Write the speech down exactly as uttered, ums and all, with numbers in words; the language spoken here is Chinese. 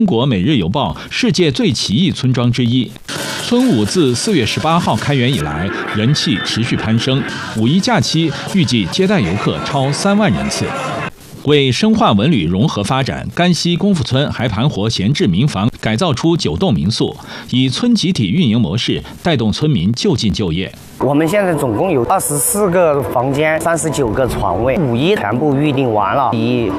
中国每日邮报世界最奇异村庄之一。村舞自四月十八号开园以来，人气持续攀升。五一假期预计接待游客超三万人次。为深化文旅融合发展，甘溪功夫村还盘活闲置民房，改造出九栋民宿，以村集体运营模式带动村民就近就业。 我们现在总共有二十四个房间，三十九个床位，五一全部预定完了，以